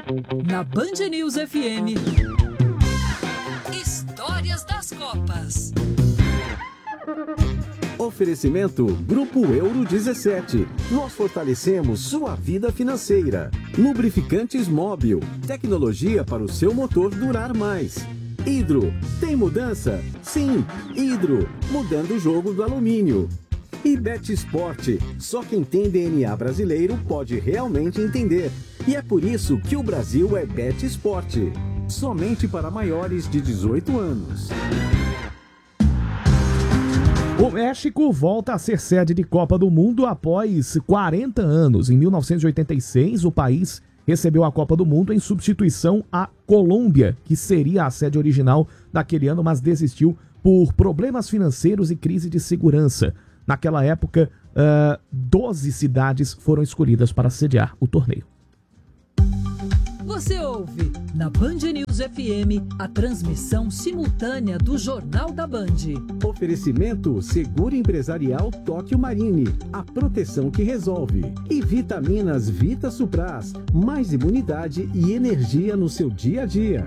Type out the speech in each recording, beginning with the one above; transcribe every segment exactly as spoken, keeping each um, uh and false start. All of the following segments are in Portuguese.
Na Band News F M, Histórias das Copas. Oferecimento Grupo Euro dezessete. Nós fortalecemos sua vida financeira. Lubrificantes Móbil. Tecnologia para o seu motor durar mais. Hidro. Tem mudança? Sim. Hidro. Mudando o jogo do alumínio. E Bet Sport. Só quem tem D N A brasileiro pode realmente entender. E é por isso que o Brasil é Bet Sport. Somente para maiores de dezoito anos. O México volta a ser sede de Copa do Mundo após quarenta anos. Em mil novecentos e oitenta e seis, o país recebeu a Copa do Mundo em substituição à Colômbia, que seria a sede original daquele ano, mas desistiu por problemas financeiros e crise de segurança. Naquela época, uh, doze cidades foram escolhidas para sediar o torneio. Você ouve na Band News F M a transmissão simultânea do Jornal da Band. Oferecimento Seguro Empresarial Tóquio Marine, a proteção que resolve. E Vitaminas Vita Supraz, mais imunidade e energia no seu dia a dia.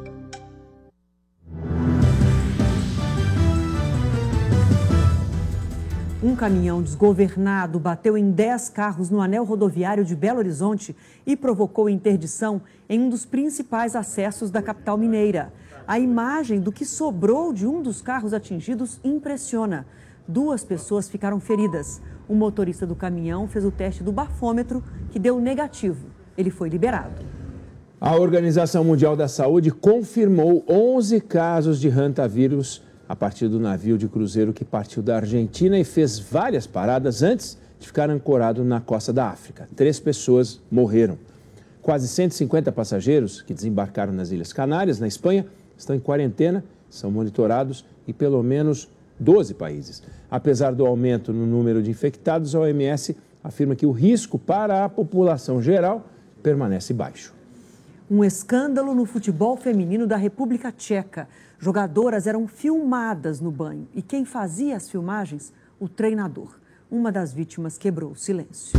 Um caminhão desgovernado bateu em dez carros no anel rodoviário de Belo Horizonte e provocou interdição em um dos principais acessos da capital mineira. A imagem do que sobrou de um dos carros atingidos impressiona. Duas pessoas ficaram feridas. O motorista do caminhão fez o teste do bafômetro, que deu negativo. Ele foi liberado. A Organização Mundial da Saúde confirmou onze casos de hantavírus a partir do navio de cruzeiro que partiu da Argentina e fez várias paradas antes de ficar ancorado na costa da África. Três pessoas morreram. Quase cento e cinquenta passageiros que desembarcaram nas Ilhas Canárias, na Espanha, estão em quarentena, são monitorados em pelo menos doze países. Apesar do aumento no número de infectados, a O M S afirma que o risco para a população geral permanece baixo. Um escândalo no futebol feminino da República Tcheca. Jogadoras eram filmadas no banho e quem fazia as filmagens? O treinador. Uma das vítimas quebrou o silêncio.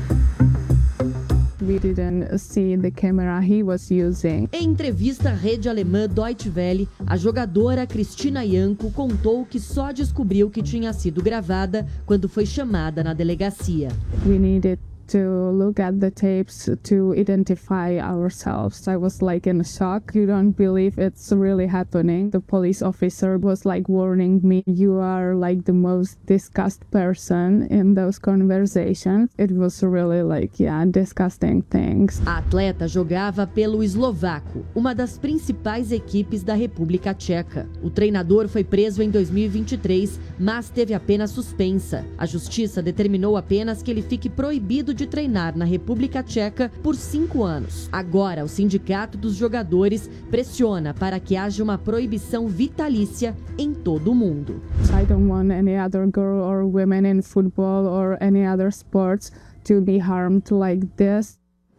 We didn't see the camera he was using. Em entrevista à rede alemã Deutsche Welle, a jogadora Cristina Janko contou que só descobriu que tinha sido gravada quando foi chamada na delegacia. We needed to look at the tapes to identify ourselves. I was like in shock. You don't believe it's really happening. The police officer was like warning me, you are like the most disgusting person in those conversations. It was really like, yeah, disgusting things. A atleta jogava pelo Eslovaco, uma das principais equipes da República Tcheca. O treinador foi preso em dois mil e vinte e três, mas teve a pena suspensa. A justiça determinou apenas que ele fique proibido de de treinar na República Tcheca por cinco anos. Agora, o Sindicato dos Jogadores pressiona para que haja uma proibição vitalícia em todo o mundo. I don't want any other girl or women in football or any other sports to be harmed like this.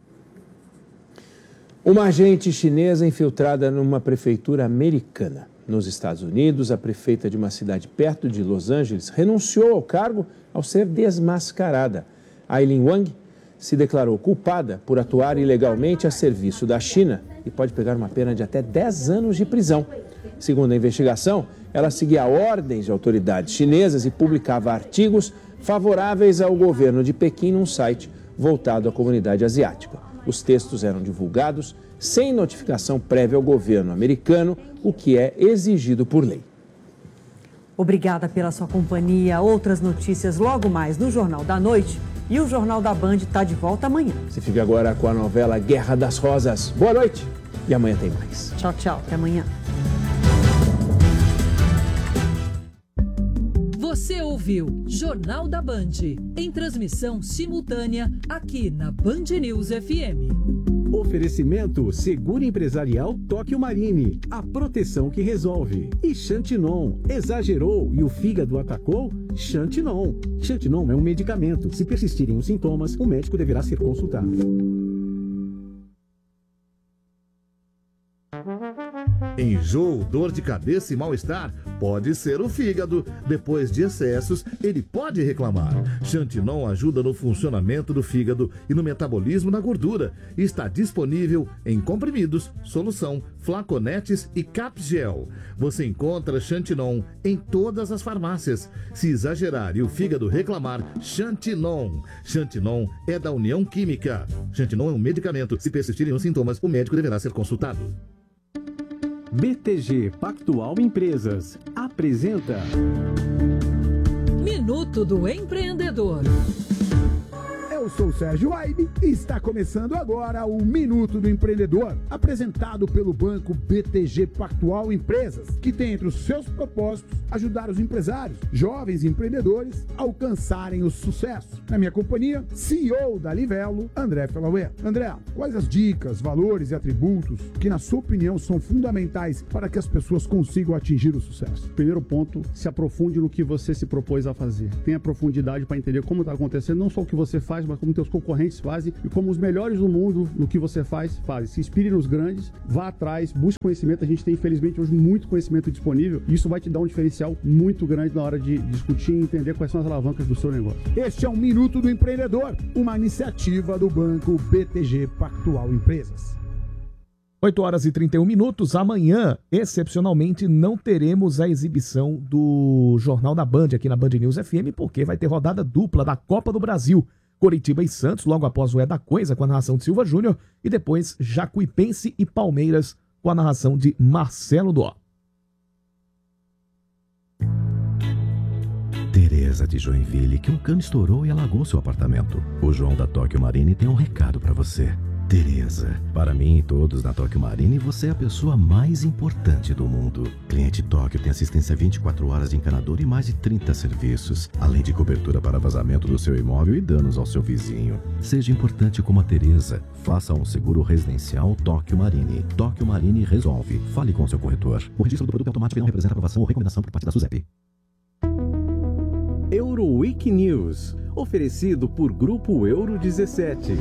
Uma agente chinesa infiltrada numa prefeitura americana. Nos Estados Unidos, a prefeita de uma cidade perto de Los Angeles renunciou ao cargo ao ser desmascarada. Aileen Wang se declarou culpada por atuar ilegalmente a serviço da China e pode pegar uma pena de até dez anos de prisão. Segundo a investigação, ela seguia ordens de autoridades chinesas e publicava artigos favoráveis ao governo de Pequim num site voltado à comunidade asiática. Os textos eram divulgados sem notificação prévia ao governo americano, o que é exigido por lei. Obrigada pela sua companhia. Outras notícias logo mais no Jornal da Noite. E o Jornal da Band está de volta amanhã. Você fica agora com a novela Guerra das Rosas. Boa noite e amanhã tem mais. Tchau, tchau. Até amanhã. Você ouviu Jornal da Band, em transmissão simultânea aqui na Band News F M. Oferecimento Seguro Empresarial Tóquio Marine, a proteção que resolve. E Xantinon, exagerou e o fígado atacou? Xantinon. Xantinon é um medicamento. Se persistirem os sintomas, o médico deverá ser consultado. Enjoo, dor de cabeça e mal-estar pode ser o fígado. Depois de excessos, ele pode reclamar. Xantinon ajuda no funcionamento do fígado e no metabolismo da gordura. Está disponível em comprimidos, solução, flaconetes e capgel. Você encontra Xantinon em todas as farmácias. Se exagerar e o fígado reclamar, Xantinon. Xantinon é da União Química. Xantinon é um medicamento. Se persistirem os sintomas, o médico deverá ser consultado. B T G Pactual Empresas apresenta Minuto do Empreendedor. Eu sou o Sérgio Aibe e está começando agora o Minuto do Empreendedor, apresentado pelo banco B T G Pactual Empresas, que tem entre os seus propósitos ajudar os empresários, jovens empreendedores, a alcançarem o sucesso. Na minha companhia, C E O da Livelo, André Felauer. André, quais as dicas, valores e atributos que, na sua opinião, são fundamentais para que as pessoas consigam atingir o sucesso? Primeiro ponto, se aprofunde no que você se propôs a fazer. Tenha profundidade para entender como está acontecendo, não só o que você faz, mas como teus concorrentes fazem e como os melhores do mundo no que você faz, fazem. Se inspire nos grandes, vá atrás, busque conhecimento. A gente tem, infelizmente, hoje muito conhecimento disponível e isso vai te dar um diferencial muito grande na hora de discutir e entender quais são as alavancas do seu negócio. Este é o Minuto do Empreendedor, uma iniciativa do banco B T G Pactual Empresas. oito horas e trinta e um minutos. Amanhã, excepcionalmente, não teremos a exibição do Jornal da Band aqui na Band News F M, porque vai ter rodada dupla da Copa do Brasil. Coritiba e Santos, logo após o É da Coisa, com a narração de Silva Júnior, e depois Jacuipense e Palmeiras, com a narração de Marcelo Dó. Tereza de Joinville, que um cano estourou e alagou seu apartamento. O João da Tóquio Marine tem um recado pra você. Tereza, para mim e todos na Tóquio Marine, você é a pessoa mais importante do mundo. Cliente Tóquio tem assistência vinte e quatro horas de encanador e mais de trinta serviços, além de cobertura para vazamento do seu imóvel e danos ao seu vizinho. Seja importante como a Tereza. Faça um seguro residencial Tóquio Marine. Tóquio Marine resolve. Fale com seu corretor. O registro do produto é automático e não representa aprovação ou recomendação por parte da SUSEP. Euroweek News, oferecido por Grupo Euro dezessete.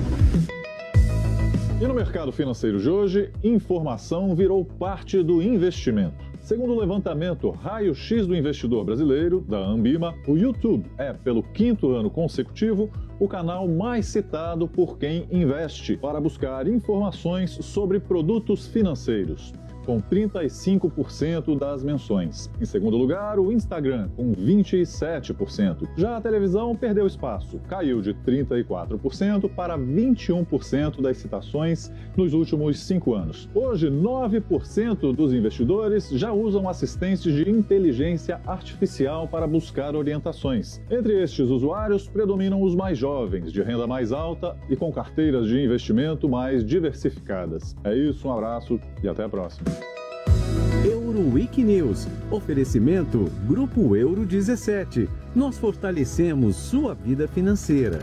E no mercado financeiro de hoje, informação virou parte do investimento. Segundo o levantamento Raio-X do Investidor Brasileiro, da Ambima, o YouTube é, pelo quinto ano consecutivo, o canal mais citado por quem investe para buscar informações sobre produtos financeiros, com trinta e cinco por cento das menções. Em segundo lugar, o Instagram, com vinte e sete por cento. Já a televisão perdeu espaço, caiu de trinta e quatro por cento para vinte e um por cento das citações nos últimos cinco anos. Hoje, nove por cento dos investidores já usam assistentes de inteligência artificial para buscar orientações. Entre estes usuários, predominam os mais jovens, de renda mais alta e com carteiras de investimento mais diversificadas. É isso, um abraço e até a próxima. Euroweek News, oferecimento Grupo Euro dezessete. Nós fortalecemos sua vida financeira.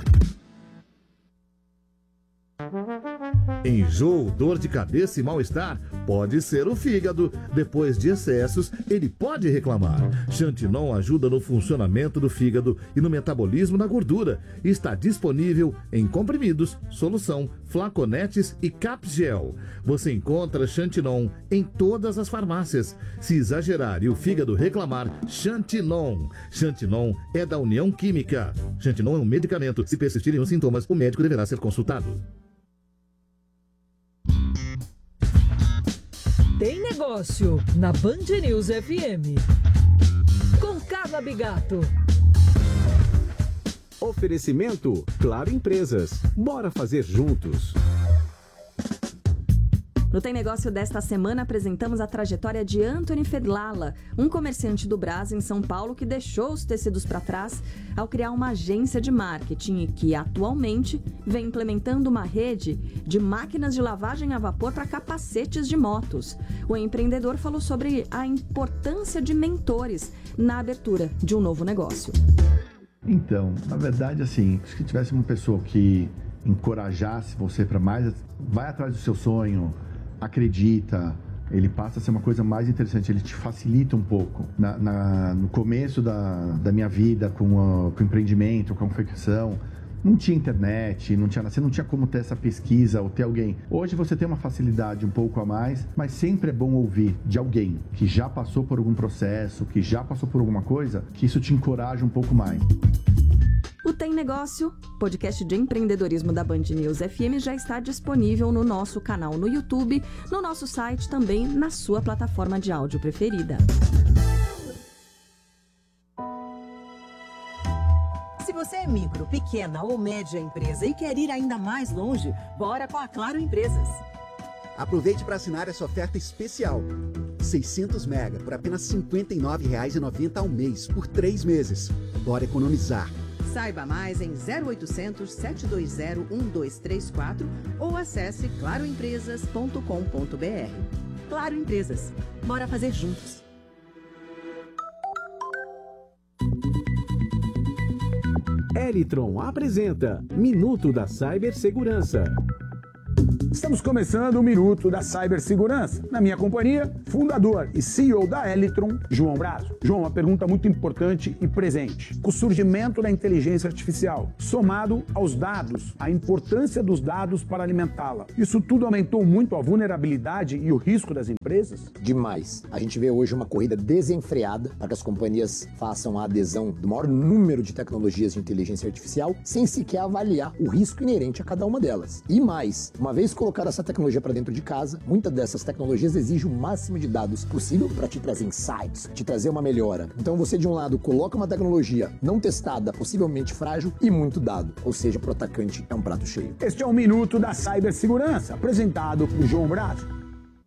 Enjoo, dor de cabeça e mal-estar pode ser o fígado. Depois de excessos, ele pode reclamar. Xantinon ajuda no funcionamento do fígado e no metabolismo da gordura. Está disponível em comprimidos, solução, flaconetes e capgel. Você encontra Xantinon em todas as farmácias. Se exagerar e o fígado reclamar, Xantinon. Xantinon é da União Química. Xantinon é um medicamento. Se persistirem os sintomas, o médico deverá ser consultado. Tem negócio na Band News F M. Com Carla Bigato. Oferecimento Claro Empresas. Bora fazer juntos. No Tem Negócio desta semana, apresentamos a trajetória de Anthony Fedlala, um comerciante do Brás, em São Paulo, que deixou os tecidos para trás ao criar uma agência de marketing e que, atualmente, vem implementando uma rede de máquinas de lavagem a vapor para capacetes de motos. O empreendedor falou sobre a importância de mentores na abertura de um novo negócio. Então, na verdade, assim, se tivesse uma pessoa que encorajasse você para mais, vai atrás do seu sonho, acredita, ele passa a ser uma coisa mais interessante, ele te facilita um pouco. Na, na, no começo da, da minha vida com, a, com o empreendimento, com a confecção, não tinha internet, não tinha, você não tinha como ter essa pesquisa ou ter alguém. Hoje você tem uma facilidade um pouco a mais, mas sempre é bom ouvir de alguém que já passou por algum processo, que já passou por alguma coisa, que isso te encoraja um pouco mais. O Tem Negócio, podcast de empreendedorismo da Band News F M, já está disponível no nosso canal no YouTube, no nosso site, também na sua plataforma de áudio preferida. Se você é micro, pequena ou média empresa e quer ir ainda mais longe, bora com a Claro Empresas. Aproveite para assinar essa oferta especial. seiscentos mega por apenas cinquenta e nove reais e noventa centavos ao mês, por três meses. Bora economizar. Saiba mais em zero oitocentos, sete dois zero, um dois três quatro ou acesse claro empresas ponto com ponto b r. Claro Empresas. Bora fazer juntos. Elitron apresenta Minuto da Cibersegurança. Estamos começando o Minuto da Cibersegurança. Na minha companhia, fundador e C E O da Elitron, João Brazo. João, uma pergunta muito importante e presente. Com o surgimento da inteligência artificial, somado aos dados, a importância dos dados para alimentá-la, isso tudo aumentou muito a vulnerabilidade e o risco das empresas? Demais. A gente vê hoje uma corrida desenfreada para que as companhias façam a adesão do maior número de tecnologias de inteligência artificial sem sequer avaliar o risco inerente a cada uma delas. E mais, uma vez colocar essa tecnologia para dentro de casa, muitas dessas tecnologias exigem o máximo de dados possível para te trazer insights, te trazer uma melhora. Então você, de um lado, coloca uma tecnologia não testada, possivelmente frágil e muito dado. Ou seja, para o atacante é um prato cheio. Este é o Minuto da Cibersegurança, apresentado por João Brazo.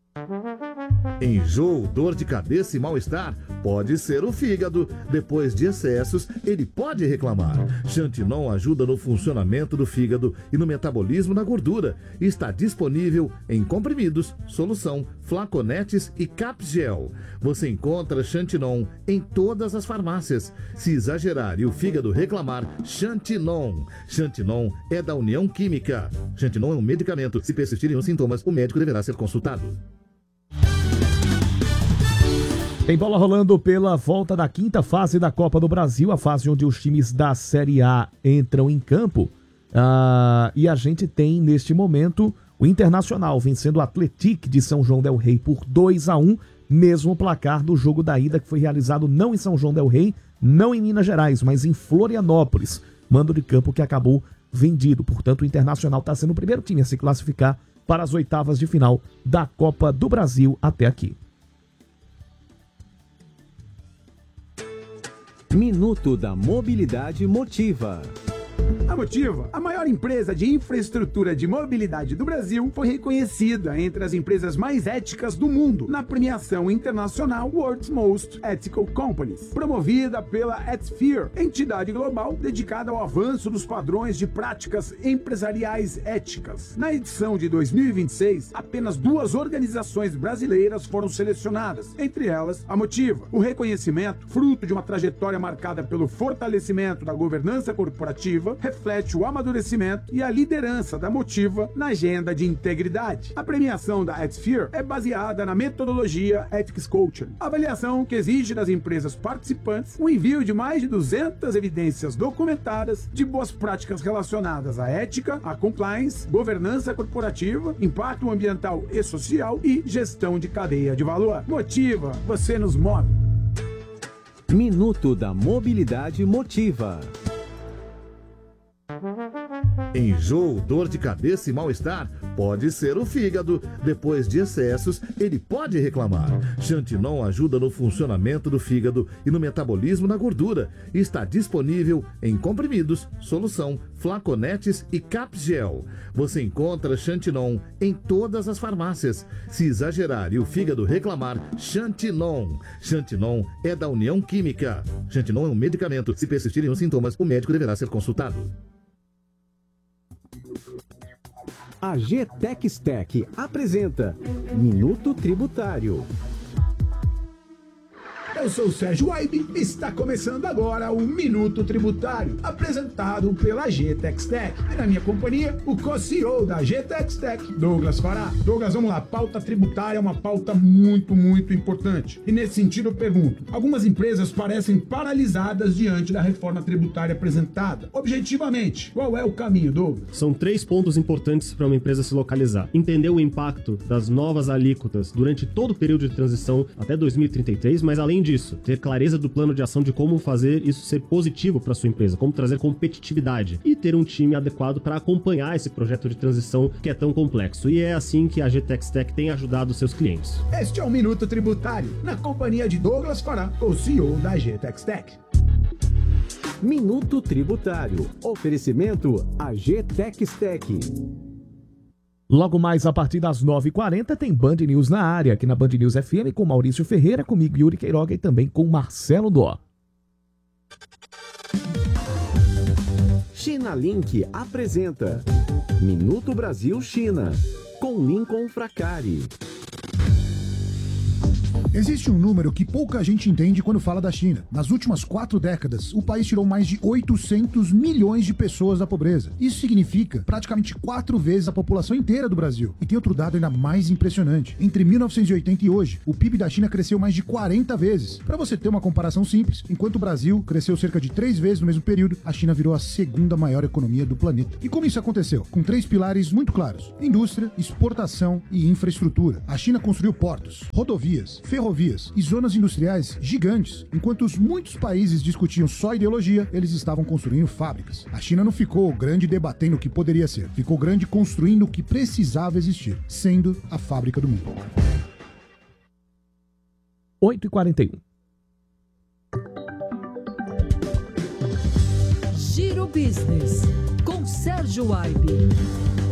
Enjoo, dor de cabeça e mal-estar pode ser o fígado. Depois de excessos, ele pode reclamar. Xantinon ajuda no funcionamento do fígado e no metabolismo da gordura. Está disponível em comprimidos, solução, flaconetes e capgel. Você encontra Xantinon em todas as farmácias. Se exagerar e o fígado reclamar, Xantinon. Xantinon é da União Química. Xantinon é um medicamento. Se persistirem os sintomas, o médico deverá ser consultado. Tem bola rolando pela volta da quinta fase da Copa do Brasil, a fase onde os times da Série A entram em campo. Uh, e a gente tem, neste momento, o Internacional vencendo o Atlético de São João del Rei por dois a um, mesmo placar do jogo da ida que foi realizado não em São João del Rei, não em Minas Gerais, mas em Florianópolis. Mando de campo que acabou vendido. Portanto, o Internacional está sendo o primeiro time a se classificar para as oitavas de final da Copa do Brasil até aqui. Minuto da Mobilidade Motiva. A Motiva, a maior empresa de infraestrutura de mobilidade do Brasil, foi reconhecida entre as empresas mais éticas do mundo na premiação internacional World's Most Ethical Companies, promovida pela Ethisphere, entidade global dedicada ao avanço dos padrões de práticas empresariais éticas. Na edição de dois mil e vinte e seis, apenas duas organizações brasileiras foram selecionadas, entre elas a Motiva. O reconhecimento, fruto de uma trajetória marcada pelo fortalecimento da governança corporativa, reflete o amadurecimento e a liderança da Motiva na agenda de integridade. A premiação da Ethisphere é baseada na metodologia Ethics Culture, avaliação que exige das empresas participantes o envio de mais de duzentas evidências documentadas de boas práticas relacionadas à ética, à compliance, governança corporativa, impacto ambiental e social e gestão de cadeia de valor. Motiva, você nos move. Minuto da Mobilidade Motiva. Enjoo, dor de cabeça e mal-estar pode ser o fígado. Depois de excessos, ele pode reclamar. Xantinon ajuda no funcionamento do fígado e no metabolismo da gordura. Está disponível em comprimidos, solução, flaconetes e capgel. Você encontra Xantinon em todas as farmácias. Se exagerar e o fígado reclamar, Xantinon. Xantinon é da União Química. Xantinon é um medicamento. Se persistirem os sintomas, o médico deverá ser consultado. A G Techstec apresenta Minuto Tributário. Eu sou o Sérgio Aibe e está começando agora o Minuto Tributário, apresentado pela G T X Tech. E na minha companhia, o co-C E O da G T X Tech, Douglas Fará. Douglas, vamos lá, pauta tributária é uma pauta muito, muito importante. E nesse sentido eu pergunto, algumas empresas parecem paralisadas diante da reforma tributária apresentada. Objetivamente, qual é o caminho, Douglas? São três pontos importantes para uma empresa se localizar. Entender o impacto das novas alíquotas durante todo o período de transição até dois mil e trinta e três, mas além disso, ter clareza do plano de ação de como fazer isso ser positivo para sua empresa, como trazer competitividade e ter um time adequado para acompanhar esse projeto de transição que é tão complexo. E é assim que a G T X Tech tem ajudado seus clientes. Este é o Minuto Tributário, na companhia de Douglas Fará, o C E O da G T X Tech. Minuto Tributário. Oferecimento A G T X Tech. Logo mais a partir das nove e quarenta tem Band News na área, aqui na Band News F M com Maurício Ferreira, comigo Yuri Queiroga e também com Marcelo Dó. China Link apresenta Minuto Brasil China, com Lincoln Fracari. Existe um número que pouca gente entende quando fala da China. Nas últimas quatro décadas, o país tirou mais de oitocentos milhões de pessoas da pobreza. Isso significa praticamente quatro vezes a população inteira do Brasil. E tem outro dado ainda mais impressionante. Entre mil novecentos e oitenta e hoje, o P I B da China cresceu mais de quarenta vezes. Para você ter uma comparação simples, enquanto o Brasil cresceu cerca de três vezes no mesmo período, a China virou a segunda maior economia do planeta. E como isso aconteceu? Com três pilares muito claros: indústria, exportação e infraestrutura. A China construiu portos, rodovias, ferrovias, ferrovias e zonas industriais gigantes. Enquanto os muitos países discutiam só ideologia, eles estavam construindo fábricas. A China não ficou grande debatendo o que poderia ser, ficou grande construindo o que precisava existir, sendo a fábrica do mundo. oito e quarenta e um. Giro Business, com Sérgio Aibe.